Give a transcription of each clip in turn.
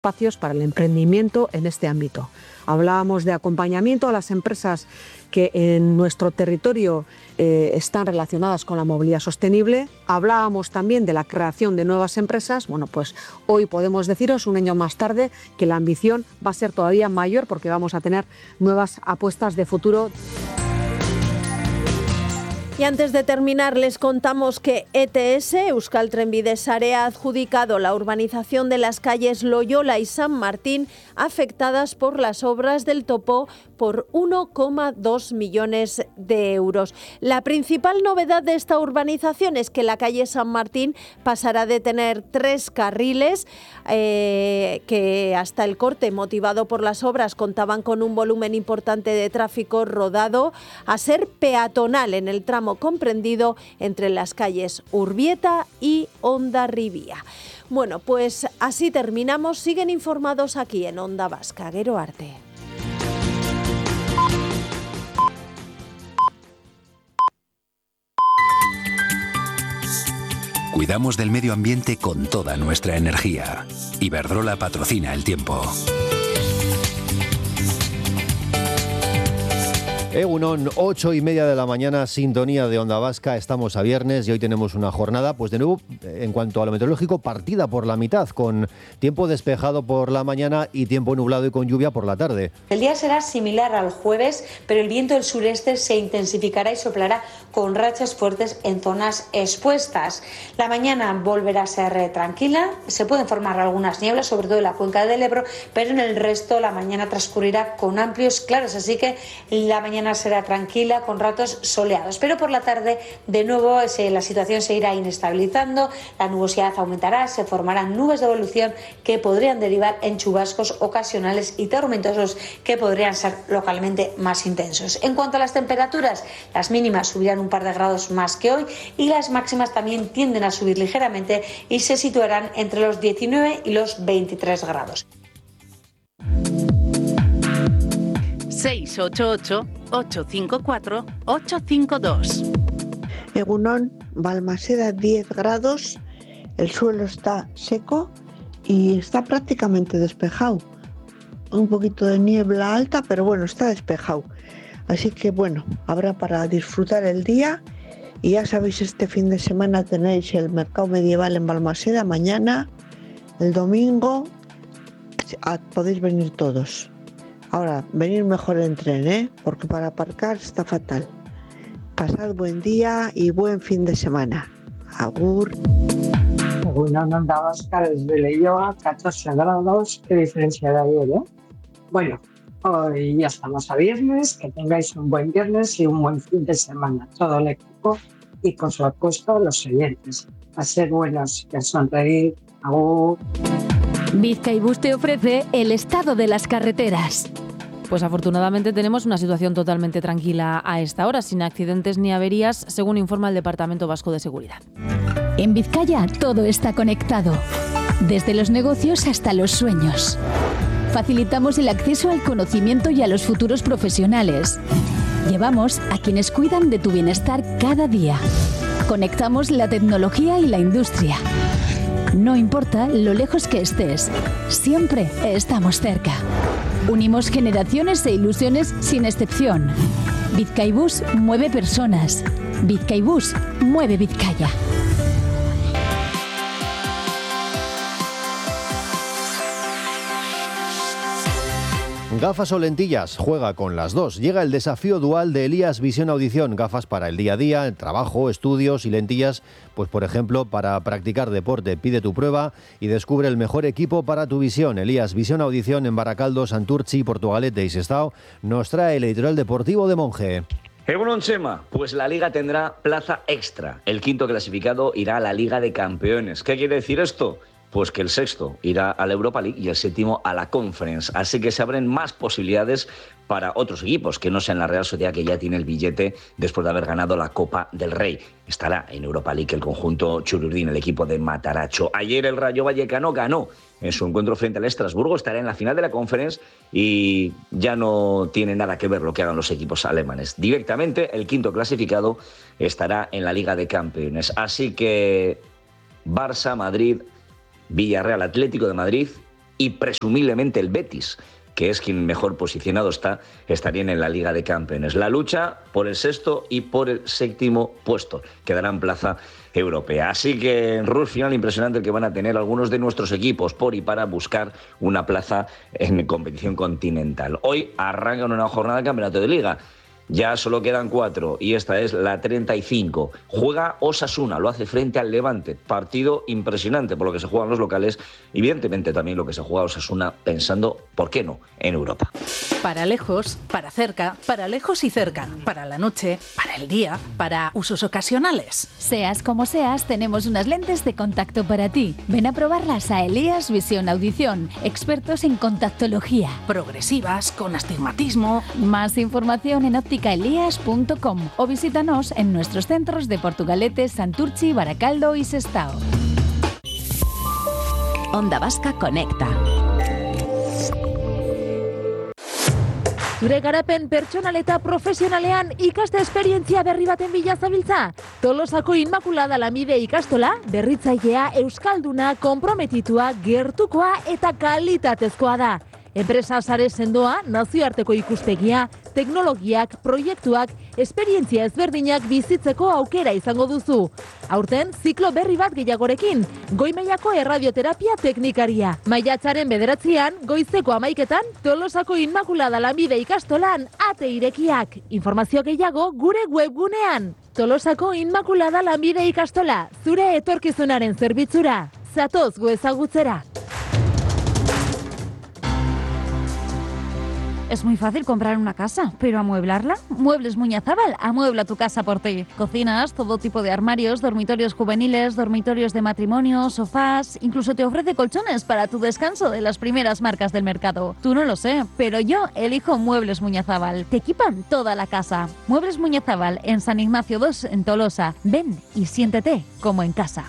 espacios para el emprendimiento en este ámbito. Hablábamos de acompañamiento a las empresas que en nuestro territorio están relacionadas con la movilidad sostenible. Hablábamos también de la creación de nuevas empresas. Bueno, pues hoy podemos deciros, un año más tarde, que la ambición va a ser todavía mayor porque vamos a tener nuevas apuestas de futuro. Y antes de terminar, les contamos que ETS, Euskal Trenbide Sare, ha adjudicado la urbanización de las calles Loyola y San Martín afectadas por las obras del topo por 1,2 millones de euros. La principal novedad de esta urbanización es que la calle San Martín pasará de tener 3 carriles que hasta el corte motivado por las obras contaban con un volumen importante de tráfico rodado a ser peatonal en el tramo comprendido entre las calles Urbieta y Hondarribia. Bueno, pues así terminamos. Siguen informados aquí en Onda Vasca. Gero arte. Cuidamos del medio ambiente con toda nuestra energía. Iberdrola patrocina el tiempo. Egunon, 8:30 de la mañana, sintonía de Onda Vasca. Estamos a viernes y hoy tenemos una jornada, pues de nuevo, en cuanto a lo meteorológico, partida por la mitad, con tiempo despejado por la mañana y tiempo nublado y con lluvia por la tarde. El día será similar al jueves, pero el viento del sureste se intensificará y soplará con rachas fuertes en zonas expuestas. La mañana volverá a ser tranquila, se pueden formar algunas nieblas, sobre todo en la cuenca del Ebro, pero en el resto la mañana transcurrirá con amplios claros, así que la mañana será tranquila con ratos soleados, pero por la tarde de nuevo la situación se irá inestabilizando, la nubosidad aumentará, se formarán nubes de evolución que podrían derivar en chubascos ocasionales y tormentosos que podrían ser localmente más intensos. En cuanto a las temperaturas, las mínimas subirán un par de grados más que hoy y las máximas también tienden a subir ligeramente y se situarán entre los 19 y los 23 grados. 688-854-852. Egunon, Balmaseda 10 grados, el suelo está seco y está prácticamente despejado. Un poquito de niebla alta, pero bueno, está despejado. Así que bueno, habrá para disfrutar el día. Y ya sabéis, este fin de semana tenéis el mercado medieval en Balmaseda, mañana, el domingo, podéis venir todos. Ahora, venir mejor en tren, porque para aparcar está fatal. Pasad buen día y buen fin de semana. Agur. Una Onda Vasca desde Leioa, 14 grados, qué diferencia de ayer, ¿eh? Bueno, hoy ya estamos a viernes, que tengáis un buen viernes y un buen fin de semana, todo el equipo y por supuesto los oyentes. A ser buenos, que sonreír. Agur. Bizkaibus te ofrece el estado de las carreteras. Pues afortunadamente tenemos una situación totalmente tranquila a esta hora, sin accidentes ni averías, según informa el Departamento Vasco de Seguridad. En Vizcaya todo está conectado, desde los negocios hasta los sueños. Facilitamos el acceso al conocimiento y a los futuros profesionales. Llevamos a quienes cuidan de tu bienestar cada día. Conectamos la tecnología y la industria. No importa lo lejos que estés, siempre estamos cerca. Unimos generaciones e ilusiones sin excepción. Bizkaibus mueve personas. Bizkaibus mueve Vizcaya. Gafas o lentillas, juega con las dos. Llega el desafío dual de Elías Visión Audición. Gafas para el día a día, el trabajo, estudios y lentillas, pues por ejemplo, para practicar deporte. Pide tu prueba y descubre el mejor equipo para tu visión. Elías Visión Audición en Baracaldo, Santurtzi, Portugalete y Sestao nos trae el editorial deportivo de Monje. Egunon Chema, pues la Liga tendrá plaza extra. El quinto clasificado irá a la Liga de Campeones. ¿Qué quiere decir esto? Pues que el sexto irá a la Europa League y el séptimo a la Conference. Así que se abren más posibilidades para otros equipos que no sean la Real Sociedad, que ya tiene el billete después de haber ganado la Copa del Rey. Estará en Europa League el conjunto chururdín, el equipo de Mataracho. Ayer el Rayo Vallecano ganó en su encuentro frente al Estrasburgo, estará en la final de la Conference y ya no tiene nada que ver lo que hagan los equipos alemanes. Directamente el quinto clasificado estará en la Liga de Campeones. Así que Barça, Madrid, Villarreal, Atlético de Madrid y presumiblemente el Betis, que es quien mejor posicionado está, estarían en la Liga de Campeones. La lucha por el sexto y por el séptimo puesto, que darán plaza europea. Así que, Rus, final impresionante el que van a tener algunos de nuestros equipos por y para buscar una plaza en competición continental. Hoy arrancan una jornada de campeonato de Liga. Ya solo quedan 4 y esta es la 35. Juega Osasuna, lo hace frente al Levante. Partido impresionante por lo que se juegan los locales. Evidentemente también lo que se juega Osasuna pensando, ¿por qué no?, en Europa. Para lejos, para cerca, para lejos y cerca. Para la noche, para el día, para usos ocasionales. Seas como seas, tenemos unas lentes de contacto para ti. Ven a probarlas a Elías Visión Audición, expertos en contactología. Progresivas, con astigmatismo. Más información en ópticaelías.com o visítanos en nuestros centros de Portugalete, Santurchi, Baracaldo y Sestao. Onda Vasca Conecta. Zure garapen pertsonal eta profesionalean ikaste esperientzia berri baten bila zabiltza? Tolosako Inmaculada Lanbide ikastola, berritzailea, euskalduna, konprometitua, gertukoa eta kalitatezkoa da. Enpresa sare sendoa, nazioarteko ikuspegia, teknologiak, proiektuak, esperientzia ezberdinak bizitzeko aukera izango duzu. Aurten, ziklo berri bat gehiagorekin, goi-mailako erradioterapia teknikaria. Maiatzaren 9, goizeko 11, Tolosako Inmaculada Lanbide ikastolan ate irekiak. Informazio gehiago gure webgunean. Tolosako Inmaculada Lanbide ikastola, zure etorkizunaren zerbitzura. Zatoz gu ezagutzera. Es muy fácil comprar una casa, pero ¿amueblarla? Muebles Muñazábal amuebla tu casa por ti. Cocinas, todo tipo de armarios, dormitorios juveniles, dormitorios de matrimonio, sofás, incluso te ofrece colchones para tu descanso de las primeras marcas del mercado. Tú no lo sé, pero yo elijo Muebles Muñazábal. Te equipan toda la casa. Muebles Muñazábal en San Ignacio 2 en Tolosa. Ven y siéntete como en casa.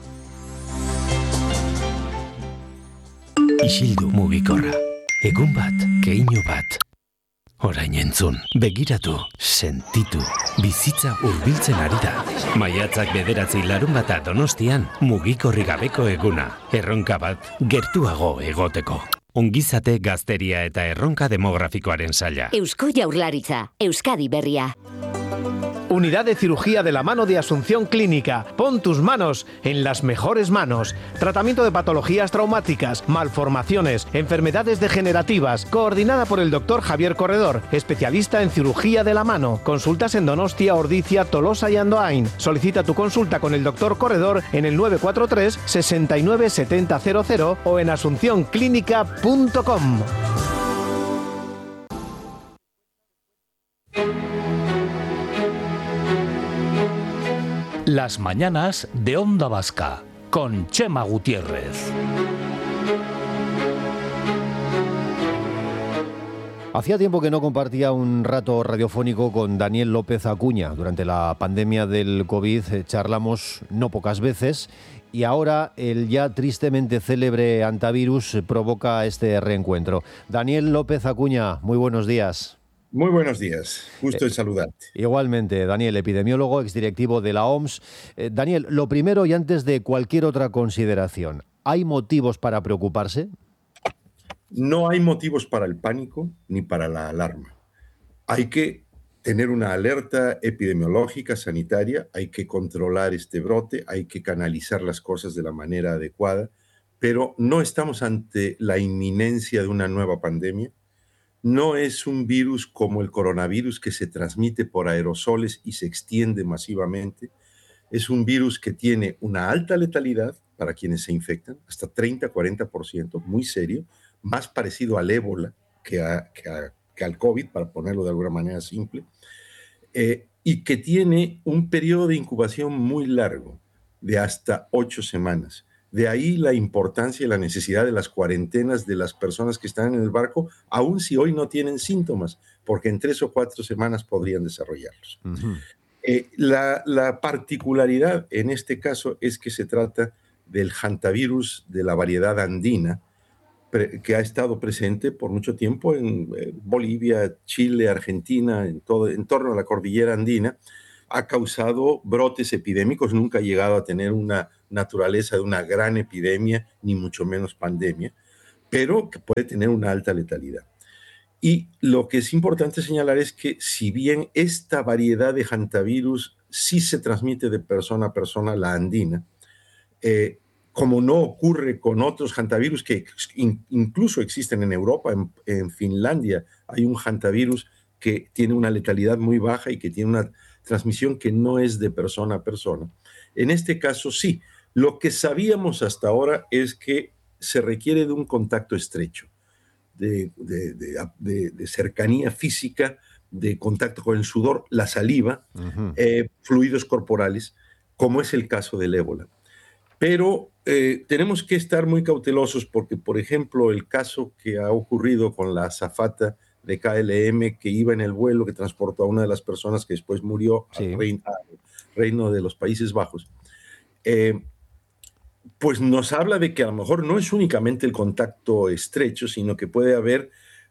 Isildu mugikorra. Egun bat, keinu bat. Orain entzun, begiratu, sentitu, bizitza hurbiltzen ari da. Maiatzak 9 larunbata Donostian, mugikorri gabeko eguna. Erronka bat, gertuago egoteko. Ongizate, gazteria eta erronka demografikoaren saila. Eusko Jaurlaritza, Euskadi Berria. Unidad de Cirugía de la Mano de Asunción Clínica. Pon tus manos en las mejores manos. Tratamiento de patologías traumáticas, malformaciones, enfermedades degenerativas. Coordinada por el doctor Javier Corredor, especialista en cirugía de la mano. Consultas en Donostia, Ordicia, Tolosa y Andoain. Solicita tu consulta con el doctor Corredor en el 943 69 70 00 o en asuncionclínica.com. Las mañanas de Onda Vasca, con Chema Gutiérrez. Hacía tiempo que no compartía un rato radiofónico con Daniel López Acuña. Durante la pandemia del COVID charlamos no pocas veces y ahora el ya tristemente célebre antivirus provoca este reencuentro. Daniel López Acuña, muy buenos días. Muy buenos días, gusto en saludarte. Igualmente, Daniel, epidemiólogo, exdirectivo de la OMS. Daniel, lo primero y antes de cualquier otra consideración, ¿hay motivos para preocuparse? No hay motivos para el pánico ni para la alarma. Hay que tener una alerta epidemiológica, sanitaria, hay que controlar este brote, hay que canalizar las cosas de la manera adecuada, pero no estamos ante la inminencia de una nueva pandemia. No es un virus como el coronavirus que se transmite por aerosoles y se extiende masivamente. Es un virus que tiene una alta letalidad para quienes se infectan, hasta 30-40%, muy serio, más parecido al ébola que al COVID, para ponerlo de alguna manera simple, y que tiene un periodo de incubación muy largo, de hasta 8 semanas. De ahí la importancia y la necesidad de las cuarentenas de las personas que están en el barco, aun si hoy no tienen síntomas, porque en 3 o 4 semanas podrían desarrollarlos. Uh-huh. La particularidad en este caso es que se trata del hantavirus de la variedad andina, que ha estado presente por mucho tiempo en Bolivia, Chile, Argentina, en torno a la cordillera andina. Ha causado brotes epidémicos, nunca ha llegado a tener una naturaleza de una gran epidemia, ni mucho menos pandemia, pero que puede tener una alta letalidad. Y lo que es importante señalar es que si bien esta variedad de hantavirus sí se transmite de persona a persona, la andina, como no ocurre con otros hantavirus que incluso existen en Europa, en Finlandia hay un hantavirus que tiene una letalidad muy baja y que tiene una transmisión que no es de persona a persona. En este caso sí, lo que sabíamos hasta ahora es que se requiere de un contacto estrecho, de cercanía física, de contacto con el sudor, la saliva, fluidos corporales, como es el caso del ébola. Pero tenemos que estar muy cautelosos porque, por ejemplo, el caso que ha ocurrido con la azafata de KLM que iba en el vuelo que transportó a una de las personas que después murió al Reino de los Países Bajos, pues nos habla de que a lo mejor no es únicamente el contacto estrecho, sino que puede haber,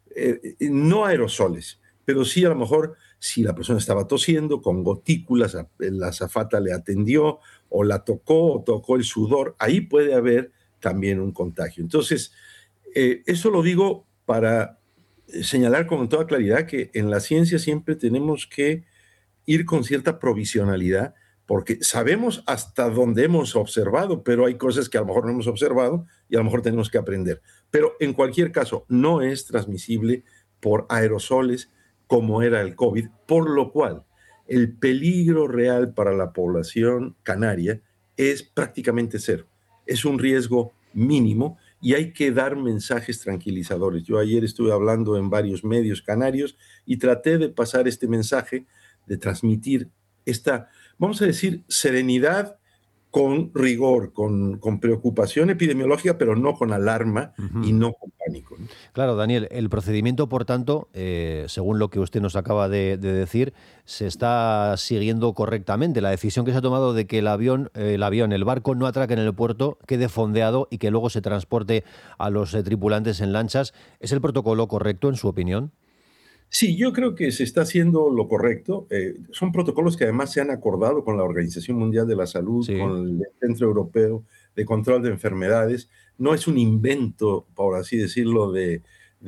no aerosoles, pero sí a lo mejor si la persona estaba tosiendo con gotículas, la azafata le atendió o la tocó o tocó el sudor, ahí puede haber también un contagio. Entonces, eso lo digo para señalar con toda claridad que en la ciencia siempre tenemos que ir con cierta provisionalidad, porque sabemos hasta dónde hemos observado, pero hay cosas que a lo mejor no hemos observado y a lo mejor tenemos que aprender. Pero en cualquier caso, no es transmisible por aerosoles como era el COVID, por lo cual el peligro real para la población canaria es prácticamente cero. Es un riesgo mínimo y hay que dar mensajes tranquilizadores. Yo ayer estuve hablando en varios medios canarios y traté de pasar este mensaje, de transmitir esta, vamos a decir, serenidad con rigor, con preocupación epidemiológica, pero no con alarma y no con pánico, ¿no? Claro, Daniel, el procedimiento, por tanto, según lo que usted nos acaba de decir, se está siguiendo correctamente. La decisión que se ha tomado de que el barco no atraque en el puerto, quede fondeado y que luego se transporte a los tripulantes en lanchas, ¿es el protocolo correcto, en su opinión? Sí, yo creo que se está haciendo lo correcto. Son protocolos que además se han acordado con la Organización Mundial de la Salud, con el Centro Europeo de Control de Enfermedades. No es un invento, por así decirlo, del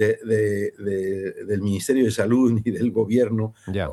Ministerio de Salud ni del gobierno,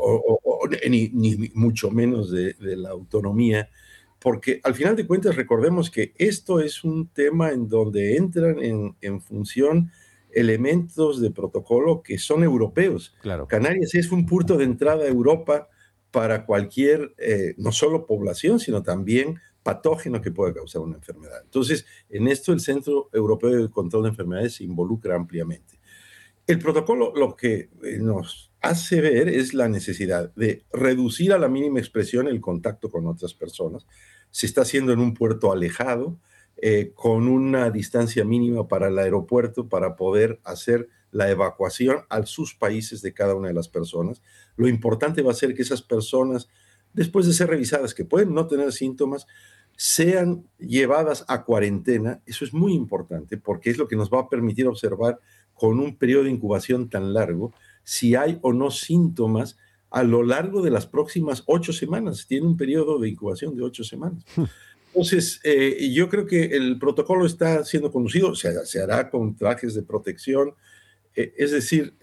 ni mucho menos de la autonomía, porque al final de cuentas recordemos que esto es un tema en donde entran en función elementos de protocolo que son europeos. Claro. Canarias es un punto de entrada a Europa para cualquier, no solo población, sino también patógeno que pueda causar una enfermedad. Entonces, en esto el Centro Europeo de Control de Enfermedades se involucra ampliamente. El protocolo lo que nos hace ver es la necesidad de reducir a la mínima expresión el contacto con otras personas. Se está haciendo en un puerto alejado, con una distancia mínima para el aeropuerto para poder hacer la evacuación a sus países de cada una de las personas. Lo importante va a ser que esas personas, después de ser revisadas, que pueden no tener síntomas, sean llevadas a cuarentena. Eso es muy importante porque es lo que nos va a permitir observar con un periodo de incubación tan largo si hay o no síntomas a lo largo de las próximas 8 semanas. Tiene un periodo de incubación de 8 semanas. Entonces, yo creo que el protocolo está siendo conducido, se hará con trajes de protección. Es decir,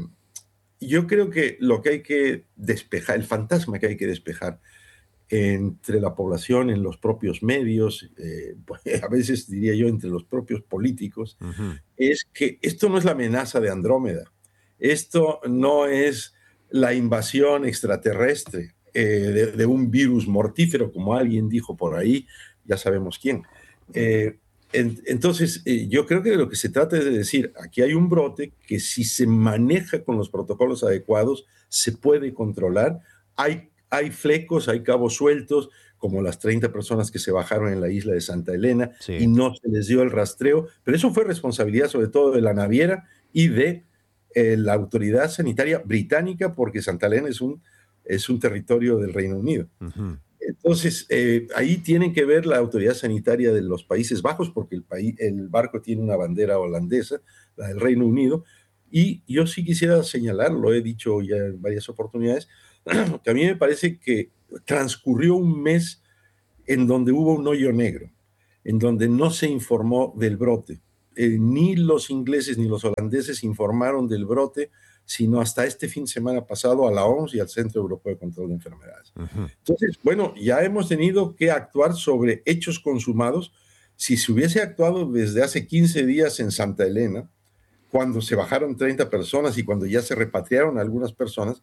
yo creo que lo que hay que despejar, el fantasma que hay que despejar entre la población, en los propios medios, a veces diría yo entre los propios políticos, es que esto no es la amenaza de Andrómeda, esto no es la invasión extraterrestre de un virus mortífero, como alguien dijo por ahí, ya sabemos quién. Entonces, yo creo que lo que se trata es de decir, aquí hay un brote que si se maneja con los protocolos adecuados, se puede controlar. Hay flecos, hay cabos sueltos, como las 30 personas que se bajaron en la isla de Santa Elena y no se les dio el rastreo, pero eso fue responsabilidad sobre todo de la naviera y de la autoridad sanitaria británica, porque Santa Elena es un territorio del Reino Unido. Entonces, ahí tienen que ver la autoridad sanitaria de los Países Bajos, porque el barco tiene una bandera holandesa, la del Reino Unido, y yo sí quisiera señalar, lo he dicho ya en varias oportunidades, que a mí me parece que transcurrió un mes en donde hubo un hoyo negro, en donde no se informó del brote. ni los ingleses ni los holandeses informaron del brote, sino hasta este fin de semana pasado a la OMS y al Centro Europeo de Control de Enfermedades. Entonces, bueno, ya hemos tenido que actuar sobre hechos consumados. Si se hubiese actuado desde hace 15 días en Santa Elena, cuando se bajaron 30 personas y cuando ya se repatriaron algunas personas,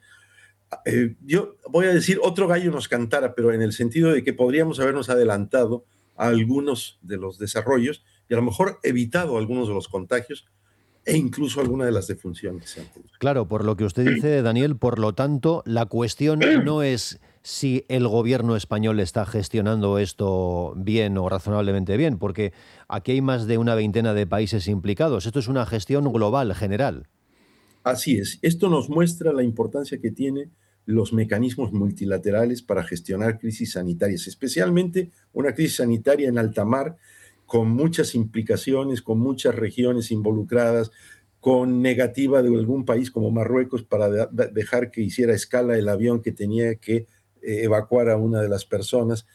yo voy a decir, otro gallo nos cantara, pero en el sentido de que podríamos habernos adelantado a algunos de los desarrollos y a lo mejor evitado algunos de los contagios e incluso alguna de las defunciones. Claro, por lo que usted dice, Daniel, por lo tanto, la cuestión no es si el gobierno español está gestionando esto bien o razonablemente bien, porque aquí hay más de una veintena de países implicados. Esto es una gestión global, general. Así es. Esto nos muestra la importancia que tienen los mecanismos multilaterales para gestionar crisis sanitarias, especialmente una crisis sanitaria en alta mar, con muchas implicaciones, con muchas regiones involucradas, con negativa de algún país como Marruecos para dejar que hiciera escala el avión que tenía que evacuar a una de las personas,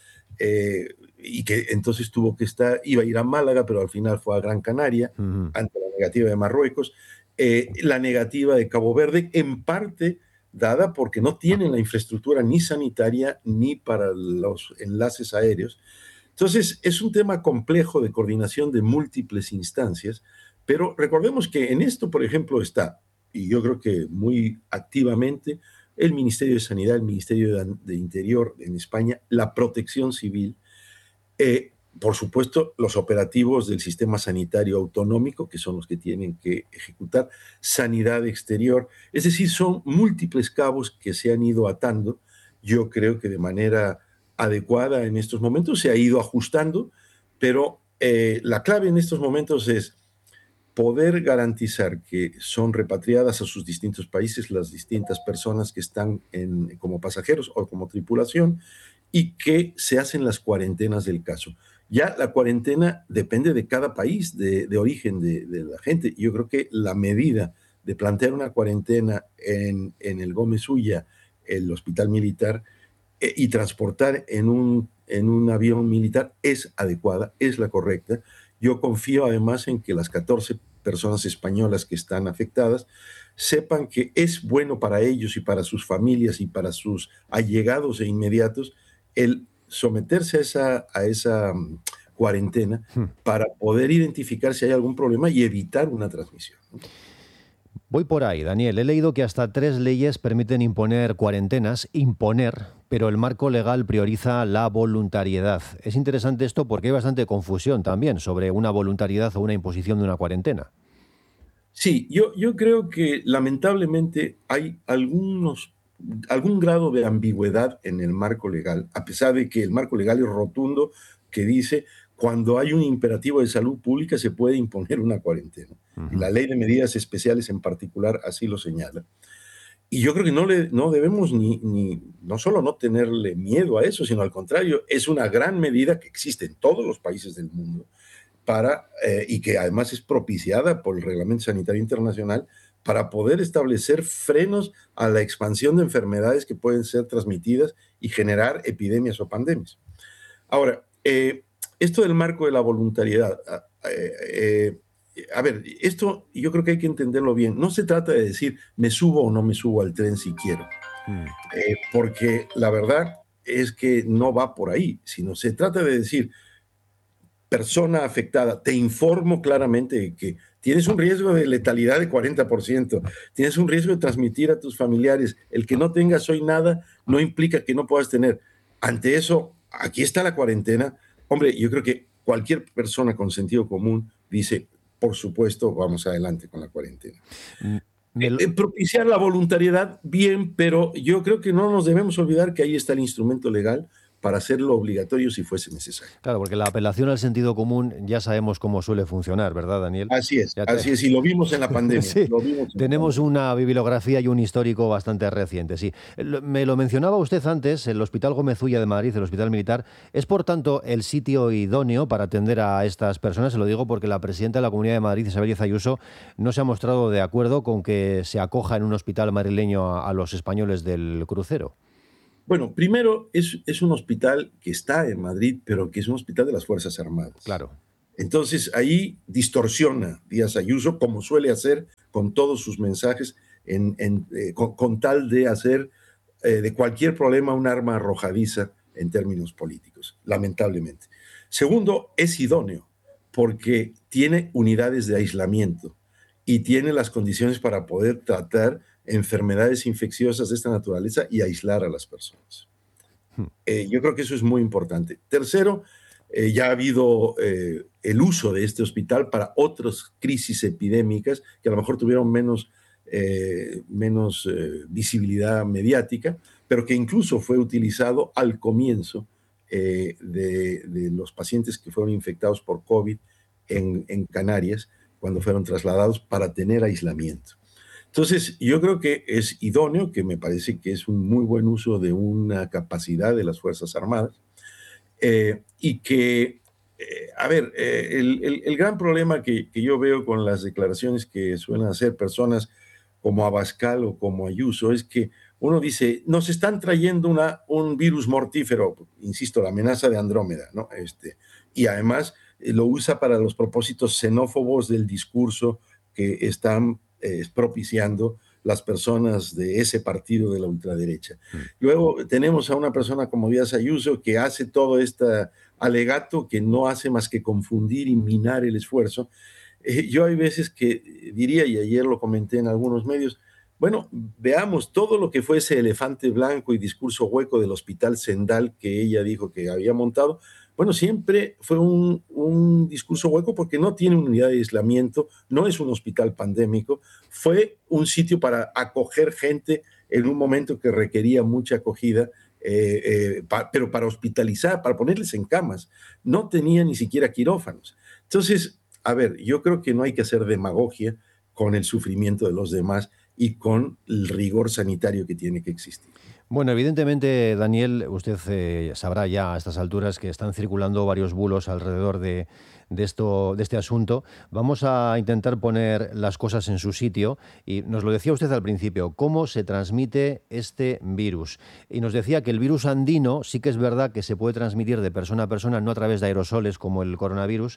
y que entonces iba a ir a Málaga, pero al final fue a Gran Canaria, ante la negativa de Marruecos, la negativa de Cabo Verde, en parte dada porque no tienen la infraestructura ni sanitaria ni para los enlaces aéreos. Entonces, es un tema complejo de coordinación de múltiples instancias, pero recordemos que en esto, por ejemplo, está, y yo creo que muy activamente, el Ministerio de Sanidad, el Ministerio de Interior en España, la Protección Civil, por supuesto, los operativos del sistema sanitario autonómico, que son los que tienen que ejecutar, sanidad exterior, es decir, son múltiples cabos que se han ido atando. Yo creo que de manera adecuada en estos momentos se ha ido ajustando, pero la clave en estos momentos es poder garantizar que son repatriadas a sus distintos países las distintas personas que están como pasajeros o como tripulación y que se hacen las cuarentenas del caso. Ya la cuarentena depende de cada país de origen de la gente. Yo creo que la medida de plantear una cuarentena en el Gómez Ulla, el hospital militar, y transportar en un avión militar es adecuada, es la correcta. Yo confío además en que las 14 personas españolas que están afectadas sepan que es bueno para ellos y para sus familias y para sus allegados e inmediatos el someterse a esa cuarentena para poder identificar si hay algún problema y evitar una transmisión. Voy por ahí, Daniel. He leído que hasta 3 leyes permiten imponer cuarentenas, pero el marco legal prioriza la voluntariedad. Es interesante esto porque hay bastante confusión también sobre una voluntariedad o una imposición de una cuarentena. Sí, yo creo que lamentablemente hay algún grado de ambigüedad en el marco legal, a pesar de que el marco legal es rotundo, que dice cuando hay un imperativo de salud pública se puede imponer una cuarentena. Y la ley de medidas especiales en particular así lo señala. Y yo creo que no debemos no solo no tenerle miedo a eso, sino al contrario, es una gran medida que existe en todos los países del mundo y que además es propiciada por el Reglamento Sanitario Internacional para poder establecer frenos a la expansión de enfermedades que pueden ser transmitidas y generar epidemias o pandemias. Ahora, esto del marco de la voluntariedad, a ver, esto yo creo que hay que entenderlo bien. No se trata de decir me subo o no me subo al tren si quiero, porque la verdad es que no va por ahí, sino se trata de decir, persona afectada, te informo claramente de que tienes un riesgo de letalidad de 40%, tienes un riesgo de transmitir a tus familiares. El que no tengas hoy nada no implica que no puedas tener. Ante eso, aquí está la cuarentena. Hombre, yo creo que cualquier persona con sentido común dice, por supuesto, vamos adelante con la cuarentena. Propiciar la voluntariedad, bien, pero yo creo que no nos debemos olvidar que ahí está el instrumento legal para hacerlo obligatorio si fuese necesario. Claro, porque la apelación al sentido común ya sabemos cómo suele funcionar, ¿verdad, Daniel? Así es, y lo vimos en la pandemia. Sí, tenemos una bibliografía y un histórico bastante reciente, sí. Me lo mencionaba usted antes, el Hospital Gómez Ulla de Madrid, el Hospital Militar, es por tanto el sitio idóneo para atender a estas personas. Se lo digo porque la presidenta de la Comunidad de Madrid, Isabel Díaz Ayuso, no se ha mostrado de acuerdo con que se acoja en un hospital madrileño a los españoles del crucero. Bueno, primero es un hospital que está en Madrid, pero que es un hospital de las Fuerzas Armadas. Claro. Entonces ahí distorsiona Díaz Ayuso, como suele hacer con todos sus mensajes, con tal de hacer de cualquier problema un arma arrojadiza en términos políticos, lamentablemente. Segundo, es idóneo porque tiene unidades de aislamiento y tiene las condiciones para poder tratar enfermedades infecciosas de esta naturaleza y aislar a las personas. Yo creo que eso es muy importante. Tercero, ya ha habido el uso de este hospital para otras crisis epidémicas que a lo mejor tuvieron menos visibilidad mediática, pero que incluso fue utilizado al comienzo de los pacientes que fueron infectados por COVID en Canarias, cuando fueron trasladados para tener aislamiento. Entonces, yo creo que es idóneo, que me parece que es un muy buen uso de una capacidad de las Fuerzas Armadas, y que, el gran problema que yo veo con las declaraciones que suelen hacer personas como Abascal o como Ayuso es que uno dice, nos están trayendo un virus mortífero, insisto, la amenaza de Andrómeda, ¿no? Y además lo usa para los propósitos xenófobos del discurso que están propiciando las personas de ese partido de la ultraderecha. Luego tenemos a una persona como Díaz Ayuso que hace todo este alegato que no hace más que confundir y minar el esfuerzo. Yo hay veces que diría, y ayer lo comenté en algunos medios, bueno, veamos todo lo que fue ese elefante blanco y discurso hueco del Hospital Zendal que ella dijo que había montado. Bueno, siempre fue un discurso hueco porque no tiene unidad de aislamiento, no es un hospital pandémico, fue un sitio para acoger gente en un momento que requería mucha acogida, pero para hospitalizar, para ponerles en camas. No tenía ni siquiera quirófanos. Entonces, yo creo que no hay que hacer demagogia con el sufrimiento de los demás y con el rigor sanitario que tiene que existir. Bueno, evidentemente, Daniel, usted sabrá ya a estas alturas que están circulando varios bulos alrededor de este asunto. Vamos a intentar poner las cosas en su sitio y nos lo decía usted al principio, ¿cómo se transmite este virus? Y nos decía que el virus andino sí que es verdad que se puede transmitir de persona a persona, no a través de aerosoles como el coronavirus,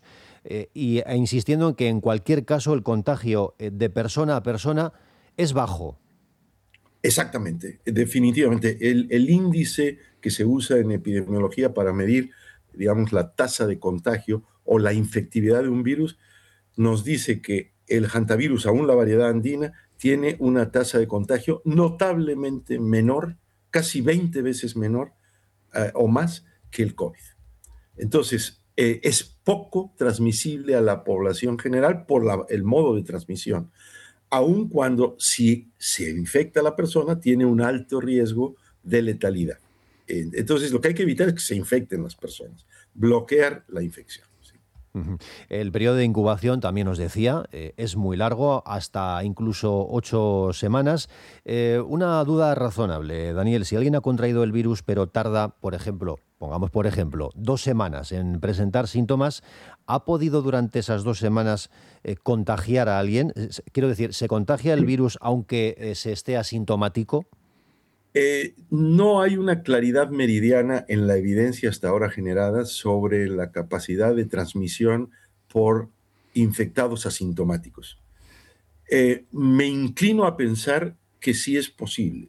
e insistiendo en que en cualquier caso el contagio de persona a persona es bajo. Exactamente, definitivamente. El índice que se usa en epidemiología para medir, digamos, la tasa de contagio o la infectividad de un virus nos dice que el hantavirus, aún la variedad andina, tiene una tasa de contagio notablemente menor, casi 20 veces menor o más que el COVID. Entonces, es poco transmisible a la población general por el modo de transmisión, aun cuando si se infecta a la persona tiene un alto riesgo de letalidad. Entonces, lo que hay que evitar es que se infecten las personas, bloquear la infección. ¿Sí? El periodo de incubación, también nos decía, es muy largo, hasta incluso 8 semanas. Una duda razonable, Daniel, si alguien ha contraído el virus pero tarda, por ejemplo, 2 semanas en presentar síntomas, ¿ha podido durante esas 2 semanas contagiar a alguien? Quiero decir, ¿se contagia el virus aunque se esté asintomático? No hay una claridad meridiana en la evidencia hasta ahora generada sobre la capacidad de transmisión por infectados asintomáticos. Me inclino a pensar que sí es posible,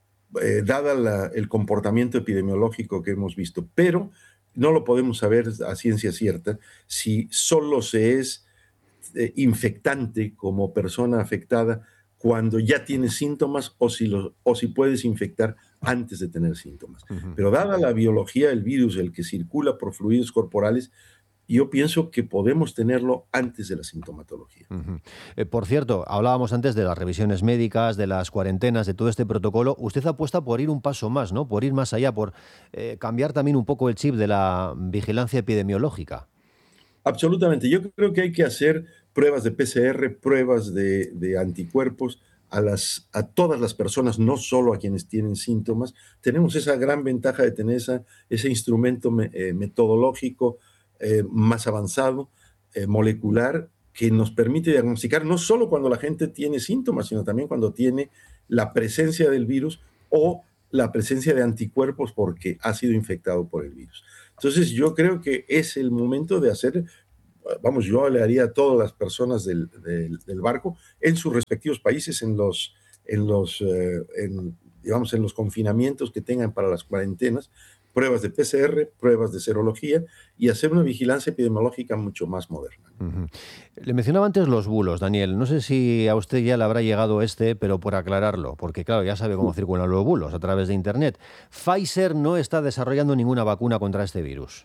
dada el comportamiento epidemiológico que hemos visto, pero no lo podemos saber a ciencia cierta si solo se es infectante como persona afectada cuando ya tienes síntomas o si puedes infectar antes de tener síntomas. Pero dada la biología del virus, el que circula por fluidos corporales, yo pienso que podemos tenerlo antes de la sintomatología. Por cierto, hablábamos antes de las revisiones médicas, de las cuarentenas, de todo este protocolo. Usted apuesta por ir un paso más, ¿no? Por ir más allá, por cambiar también un poco el chip de la vigilancia epidemiológica. Absolutamente. Yo creo que hay que hacer pruebas de PCR, pruebas de anticuerpos a todas las personas, no solo a quienes tienen síntomas. Tenemos esa gran ventaja de tener ese instrumento metodológico más avanzado, molecular, que nos permite diagnosticar no solo cuando la gente tiene síntomas, sino también cuando tiene la presencia del virus o la presencia de anticuerpos porque ha sido infectado por el virus. Entonces yo creo que es el momento de hacer vamos, yo le haría a todas las personas del barco en sus respectivos países, en los confinamientos que tengan para las cuarentenas, pruebas de PCR, pruebas de serología y hacer una vigilancia epidemiológica mucho más moderna. Uh-huh. Le mencionaba antes los bulos, Daniel. No sé si a usted ya le habrá llegado pero por aclararlo, porque claro, ya sabe cómo circulan los bulos a través de Internet. Pfizer no está desarrollando ninguna vacuna contra este virus.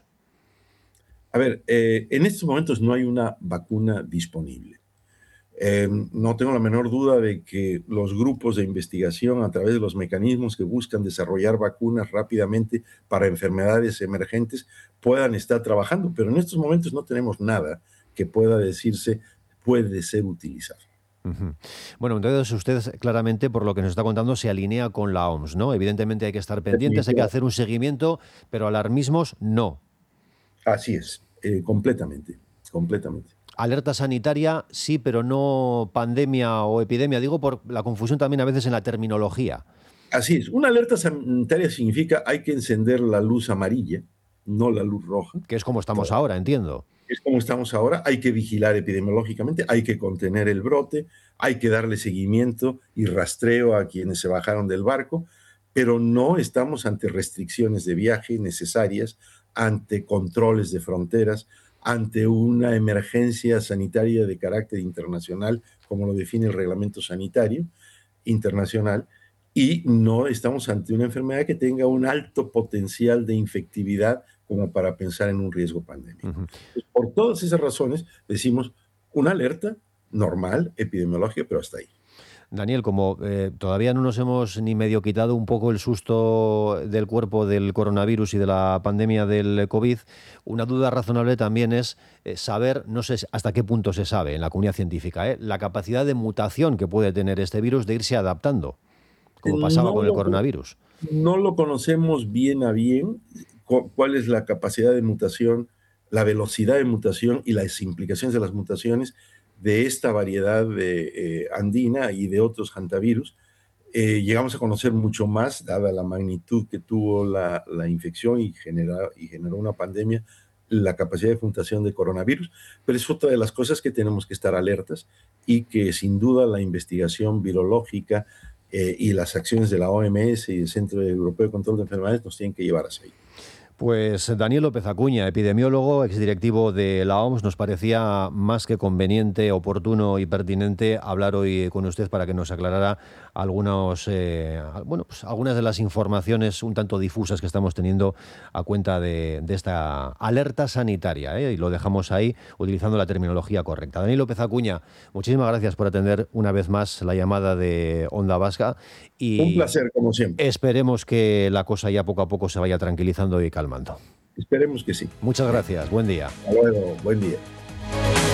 A ver, en estos momentos no hay una vacuna disponible. No tengo la menor duda de que los grupos de investigación, a través de los mecanismos que buscan desarrollar vacunas rápidamente para enfermedades emergentes, puedan estar trabajando, pero en estos momentos no tenemos nada que pueda decirse puede ser utilizado. Uh-huh. Bueno, entonces usted claramente, por lo que nos está contando, se alinea con la OMS, ¿no? Evidentemente hay que estar pendientes, hay que hacer un seguimiento, pero alarmismos no. Así es, completamente. Alerta sanitaria, sí, pero no pandemia o epidemia. Digo por la confusión también a veces en la terminología. Así es. Una alerta sanitaria significa hay que encender la luz amarilla, no la luz roja. Que es como estamos ahora, entiendo. Es como estamos ahora. Hay que vigilar epidemiológicamente, hay que contener el brote, hay que darle seguimiento y rastreo a quienes se bajaron del barco, pero no estamos ante restricciones de viaje necesarias, ante controles de fronteras, ante una emergencia sanitaria de carácter internacional, como lo define el reglamento sanitario internacional, y no estamos ante una enfermedad que tenga un alto potencial de infectividad como para pensar en un riesgo pandémico. Uh-huh. Por todas esas razones decimos una alerta normal, epidemiológica, pero hasta ahí. Daniel, como todavía no nos hemos ni medio quitado un poco el susto del cuerpo del coronavirus y de la pandemia del COVID, una duda razonable también es saber, no sé hasta qué punto se sabe en la comunidad científica, la capacidad de mutación que puede tener este virus de irse adaptando, como pasaba con el coronavirus. No lo conocemos bien a bien, cuál es la capacidad de mutación, la velocidad de mutación y las implicaciones de las mutaciones de esta variedad de andina y de otros hantavirus. Llegamos a conocer mucho más, dada la magnitud que tuvo la infección y generó una pandemia, la capacidad de mutación de coronavirus, pero es otra de las cosas que tenemos que estar alertas y que sin duda la investigación virológica y las acciones de la OMS y el Centro Europeo de Control de Enfermedades nos tienen que llevar hacia ahí. Pues Daniel López Acuña, epidemiólogo, exdirectivo de la OMS, nos parecía más que conveniente, oportuno y pertinente hablar hoy con usted para que nos aclarara algunas de las informaciones un tanto difusas que estamos teniendo a cuenta de esta alerta sanitaria, y lo dejamos ahí utilizando la terminología correcta. Daniel López Acuña, muchísimas gracias por atender una vez más la llamada de Onda Vasca. Y un placer, como siempre. Esperemos que la cosa ya poco a poco se vaya tranquilizando y calmando. Esperemos que sí. Muchas gracias. Buen día. Hasta luego. Buen día.